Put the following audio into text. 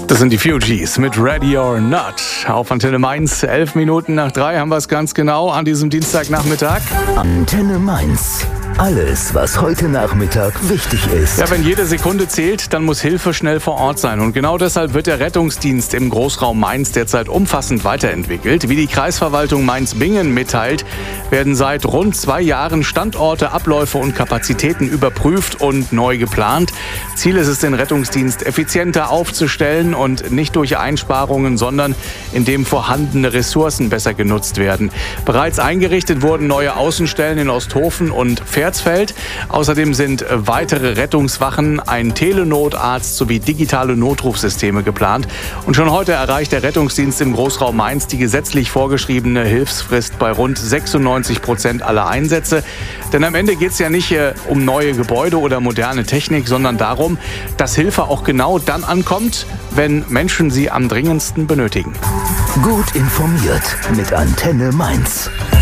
Das sind die Fugees mit Ready or Not. Auf Antenne Mainz, 11 Minuten nach 3 haben wir es ganz genau an diesem Dienstagnachmittag. Antenne Mainz. Alles, was heute Nachmittag wichtig ist. Ja, wenn jede Sekunde zählt, dann muss Hilfe schnell vor Ort sein. Und genau deshalb wird der Rettungsdienst im Großraum Mainz derzeit umfassend weiterentwickelt. Wie die Kreisverwaltung Mainz-Bingen mitteilt, werden seit rund 2 Jahren Standorte, Abläufe und Kapazitäten überprüft und neu geplant. Ziel ist es, den Rettungsdienst effizienter aufzustellen und nicht durch Einsparungen, sondern indem vorhandene Ressourcen besser genutzt werden. Bereits eingerichtet wurden neue Außenstellen in Osthofen und Vierzfeld. Außerdem sind weitere Rettungswachen, ein Telenotarzt sowie digitale Notrufsysteme geplant. Und schon heute erreicht der Rettungsdienst im Großraum Mainz die gesetzlich vorgeschriebene Hilfsfrist bei rund 96% aller Einsätze. Denn am Ende geht es ja nicht um neue Gebäude oder moderne Technik, sondern darum, dass Hilfe auch genau dann ankommt, wenn Menschen sie am dringendsten benötigen. Gut informiert mit Antenne Mainz.